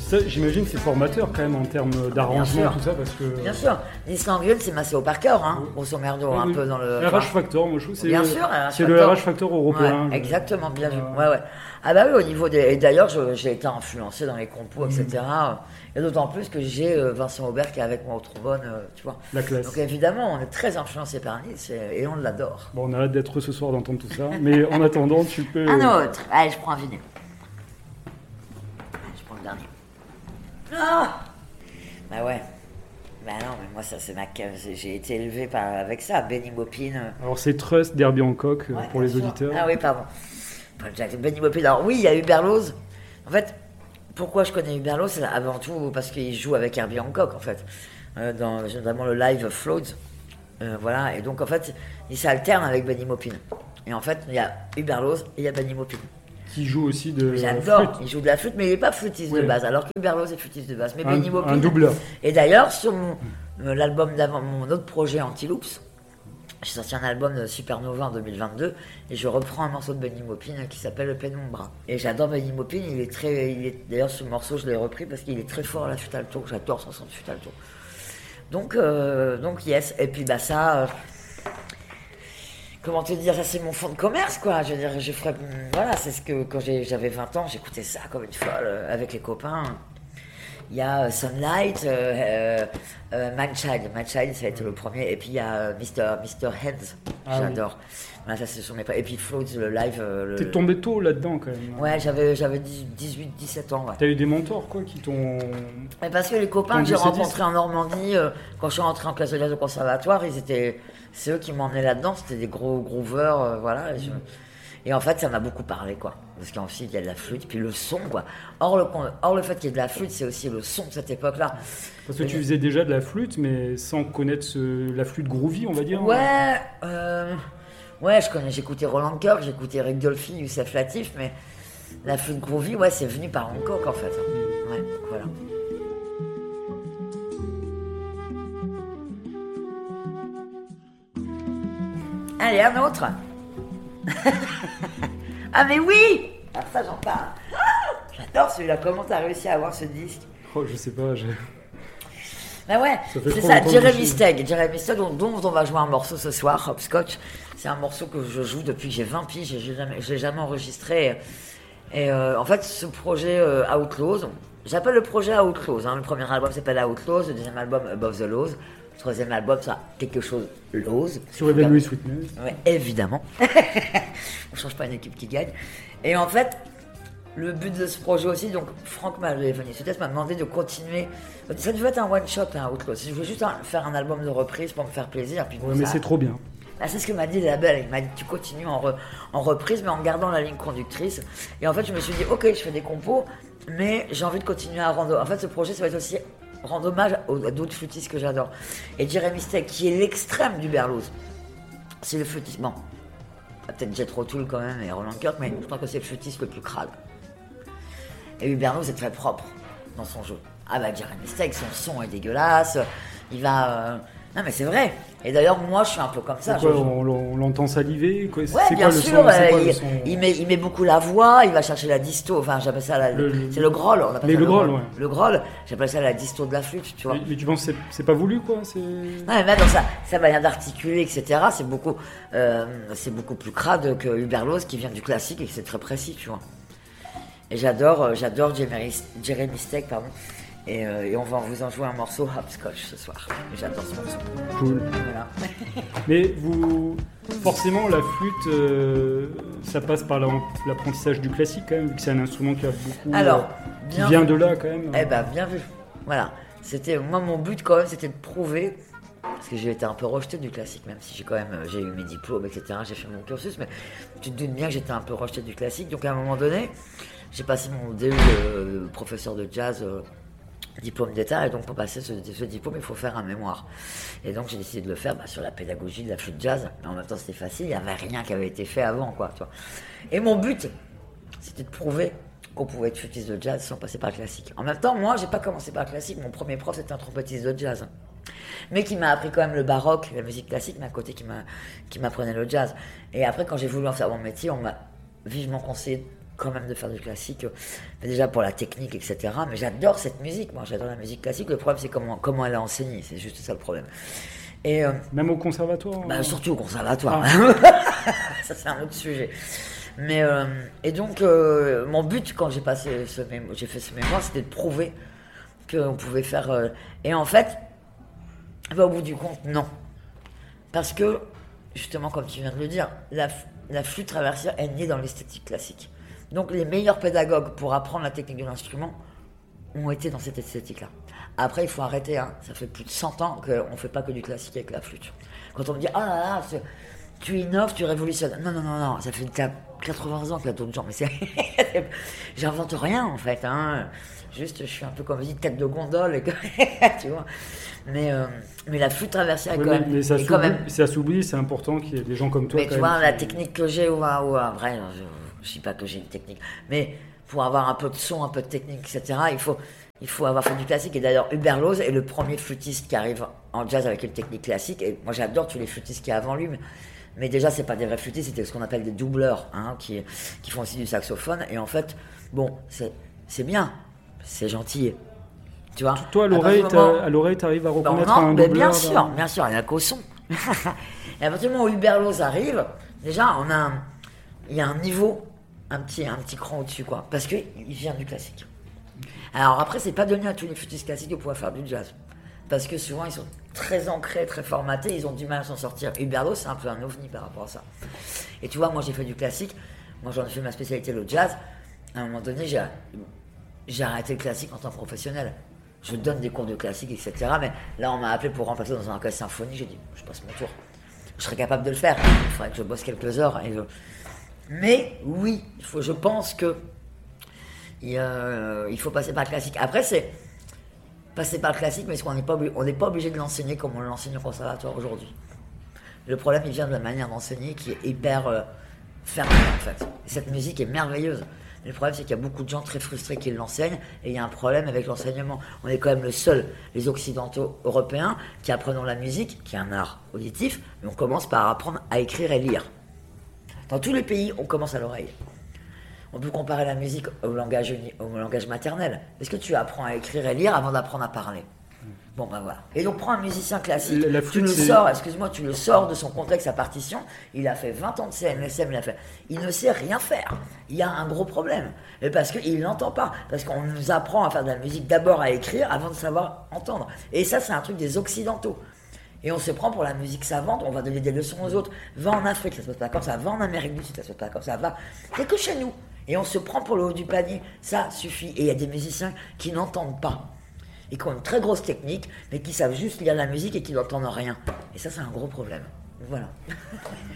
Ça, j'imagine que c'est formateur quand même en termes d'arrangement, tout ça, parce que... Bien sûr, l'Island Gueule, c'est Maceo Parker, grosso merdo, un peu dans le... RH Factor, moi je trouve, bien sûr, c'est le RH Factor européen. Ouais, exactement, bien vu. Ouais. Ah bah oui, au niveau des... Et d'ailleurs, j'ai été influencé dans les compos, etc. Et d'autant plus que j'ai Vincent Aubert qui est avec moi au trombone, tu vois. La classe. Donc évidemment, on est très influencé par Nice et on l'adore. Bon, on a hâte d'être ce soir d'entendre tout ça, mais en attendant, tu peux... Un autre. Allez, je prends un vinyle. Je prends le dernier. Ah bah ouais. Bah non, mais moi, ça, c'est ma cave. J'ai été élevé avec ça, Benny Maupin. Alors, c'est Trust d'Herbie Hancock pour les auditeurs. Ah oui, pardon. Benny Maupin. Alors, oui, il y a Hubert Lawes. En fait, pourquoi je connais Hubert Lawes? C'est avant tout parce qu'il joue avec Herbie Hancock, en fait. Dans notamment le live Floats. Voilà. Et donc, en fait, il s'alterne avec Benny Maupin. Et en fait, il y a Hubert Lawes et il y a Benny Maupin. Qui joue aussi de J'adore, flûte. il joue de la flûte, mais il n'est pas flûtiste de base, alors que Hubert Lawes est flûtiste de base. Mais Benny Maupin. Un doubleur. Et d'ailleurs, sur l'album d'avant, mon autre projet Antiloops, j'ai sorti un album de Supernova en 2022 et je reprends un morceau de Benny Maupin qui s'appelle Penumbra. Et j'adore Benny Maupin, d'ailleurs ce morceau je l'ai repris parce qu'il est très fort à la flûte alto, j'adore son son de flûte alto. Donc yes, et puis bah ça... Comment te dire, ça c'est mon fond de commerce quoi, je veux dire, voilà, c'est ce que quand j'avais 20 ans, j'écoutais ça comme une folle avec les copains. Il y a Sunlight, Manchild, ça a été le premier, et puis il y a Mr. Hands, j'adore. Oui. Voilà, ça ce sont mes... Et puis Floats, le live... T'es tombé tôt là-dedans quand même. Ouais, j'avais 18-17 ans, ouais. T'as eu des mentors quoi qui t'ont... Mais parce que les copains que j'ai rencontrés en Normandie, quand je suis rentré en classe de jazz au conservatoire, c'est eux qui m'emmenaient là-dedans, c'était des gros grooveurs, voilà. Et en fait, ça m'a beaucoup parlé, quoi. Parce qu'ensuite, il y a de la flûte, puis le son, quoi. Or, le fait qu'il y ait de la flûte, c'est aussi le son de cette époque-là. Parce que tu faisais déjà de la flûte, mais sans connaître la flûte groovy, on va dire. Ouais, j'écoutais Roland Kirk, j'écoutais Rick Dolphy, Youssef Latif, mais la flûte groovy, ouais, c'est venu par Hancock, en fait. Ouais, voilà. Allez, un autre. Ah mais oui! Alors ça j'en parle. J'adore celui-là, comment t'as réussi à avoir ce disque? Oh je sais pas, Bah ouais, c'est ça, Jeremy Stegg, dont on va jouer un morceau ce soir, Hopscotch. C'est un morceau que je joue depuis que j'ai 20 piges, je l'ai jamais enregistré. Et en fait ce projet Outlaws, j'appelle le projet Outlaws, le premier album s'appelle Outlaws, le deuxième album Above the Laws. Le troisième album, ça quelque chose Laws. Sur Evaluate Sweetness. Ouais, évidemment. On change pas une équipe qui gagne. Et en fait, le but de ce projet aussi, donc Franck m'a demandé de continuer. Ça devait être un one-shot, Outlaws. Je voulais juste faire un album de reprise pour me faire plaisir. Puis ouais, mais c'est trop bien. Là, c'est ce que m'a dit le label. Il m'a dit tu continues en reprise, mais en gardant la ligne conductrice. Et en fait, je me suis dit, ok, je fais des compos, mais j'ai envie de continuer à rendre. En fait, ce projet, ça va être aussi rendre hommage à d'autres flûtistes que j'adore. Et Jeremy Stegg, qui est l'extrême du Hubert Lawes, c'est le flûtiste. Bon, peut-être Jethro Tull quand même et Roland Kirk, mais je crois que c'est le flûtiste le plus crade. Et Hubert Lawes est très propre dans son jeu. Ah bah Jeremy Stegg, son son est dégueulasse, il va... Non mais c'est vrai. Et d'ailleurs moi je suis un peu comme ça. Quoi, on l'entend saliver quoi, ouais, bien sûr. Il met beaucoup la voix, il va chercher la disto. Enfin j'appelle ça c'est le groll. On appelle ça le groll, ouais. Le groll, j'appelle ça la disto de la flûte, tu vois. Mais tu penses que c'est pas voulu quoi? Non mais même dans sa manière d'articuler, etc. C'est beaucoup plus crade que Hubert Lawes qui vient du classique et que c'est très précis, tu vois. Et j'adore Jeremy Stegg, pardon. Et on va vous en jouer un morceau Hopscotch ce soir. J'adore ce morceau. Cool. Voilà. Mais forcément, la flûte, ça passe par l'apprentissage du classique quand même, vu que c'est un instrument qui a beaucoup. Qui vient de là quand même. Eh ben, bien vu. Voilà. Moi, mon but quand même, c'était de prouver. Parce que j'ai été un peu rejeté du classique, même si j'ai eu mes diplômes, etc. J'ai fait mon cursus, mais tu te doutes bien que j'étais un peu rejeté du classique. Donc à un moment donné, j'ai passé mon DU de professeur de jazz. Diplôme d'état, et donc pour passer ce diplôme il faut faire un mémoire, et donc j'ai décidé de le faire sur la pédagogie de la flûte jazz, mais en même temps c'était facile, il n'y avait rien qui avait été fait avant quoi, tu vois. Et mon but c'était de prouver qu'on pouvait être flûtiste de jazz sans passer par le classique. En même temps moi j'ai pas commencé par le classique, mon premier prof c'était un trompettiste de jazz, mais qui m'a appris quand même le baroque, la musique classique, mais à côté qui m'apprenait le jazz. Et après quand j'ai voulu en faire mon métier, on m'a vivement conseillé quand même de faire du classique, déjà pour la technique, etc. Mais j'adore cette musique, moi j'adore la musique classique. Le problème c'est comment elle est enseignée, c'est juste ça le problème. Et, même au conservatoire surtout au conservatoire. Ça c'est un autre sujet. Mais, et donc mon but quand j'ai fait ce mémoire, c'était de prouver qu'on pouvait faire... et en fait, au bout du compte, non. Parce que, justement, comme tu viens de le dire, la flûte traversière est née dans l'esthétique classique. Donc les meilleurs pédagogues pour apprendre la technique de l'instrument ont été dans cette esthétique-là. Après, il faut arrêter, hein. Ça fait plus de 100 ans qu'on ne fait pas que du classique avec la flûte. Quand on me dit « Ah là là, tu innoves, tu révolutionnes ». Non, ça fait 80 ans qu'il y a d'autres gens. Mais j'invente rien, en fait. Hein. Juste, je suis un peu comme je dis, tête de gondole, et tu vois. Mais la flûte traversière est quand même... ça s'oublie, c'est important qu'il y ait des gens comme toi. Mais tu vois, la technique que j'ai, vrai, je ne dis pas que j'ai une technique, mais pour avoir un peu de son, un peu de technique, etc., il faut avoir fait du classique. Et d'ailleurs, Hubert Lose est le premier flûtiste qui arrive en jazz avec une technique classique. Et moi, j'adore tous les flûtistes qui y a avant lui. Mais déjà, c'est pas des vrais flûtistes, c'était ce qu'on appelle des doubleurs, hein, qui font aussi du saxophone. Et en fait, bon, c'est bien, c'est gentil. Tu vois, toi, à l'oreille, tu arrives à reconnaître un doubleur. Bien sûr, il n'y a qu'au son. Et à partir du moment où Hubert Lose arrive, déjà, il y a un niveau, un petit cran au-dessus, quoi. Parce qu'il vient du classique. Alors après, c'est pas donné à tous les flûtistes classiques de pouvoir faire du jazz. Parce que souvent, ils sont très ancrés, très formatés, ils ont du mal à s'en sortir. Hubert Lose, c'est un peu un ovni par rapport à ça. Et tu vois, moi, j'ai fait du classique. Moi, j'en ai fait ma spécialité, le jazz. À un moment donné, j'ai arrêté le classique en tant que professionnel. Je donne des cours de classique, etc. Mais là, on m'a appelé pour remplacer dans un orchestre symphonique. J'ai dit, je passe mon tour. Je serais capable de le faire. Il faudrait que je bosse quelques heures. Mais oui, je pense que il faut passer par le classique. Après, c'est passer par le classique, mais on n'est pas obligé de l'enseigner comme on l'enseigne au conservatoire aujourd'hui. Le problème, il vient de la manière d'enseigner qui est hyper fermée, en fait. Et cette musique est merveilleuse. Le problème, c'est qu'il y a beaucoup de gens très frustrés qui l'enseignent et il y a un problème avec l'enseignement. On est quand même les occidentaux européens, qui apprenons la musique, qui est un art auditif, mais on commence par apprendre à écrire et lire. Dans tous les pays, on commence à l'oreille. On peut comparer la musique au langage maternel. Est-ce que tu apprends à écrire et lire avant d'apprendre à parler ? Bon, ben voilà. Et donc, prends un musicien classique, tu le sors de son contexte à partition, il a fait 20 ans de CNSM, il ne sait rien faire. Il y a un gros problème. Mais parce qu'il n'entend pas. Parce qu'on nous apprend à faire de la musique d'abord à écrire avant de savoir entendre. Et ça, c'est un truc des occidentaux. Et on se prend pour la musique savante, on va donner des leçons aux autres. Va en Afrique, ça se passe pas comme ça. Va en Amérique du Sud, ça se passe pas comme ça. Va. C'est que chez nous. Et on se prend pour le haut du panier. Ça suffit. Et il y a des musiciens qui n'entendent pas. Et qui ont une très grosse technique, mais qui savent juste lire la musique et qui n'entendent rien. Et ça, c'est un gros problème. Voilà.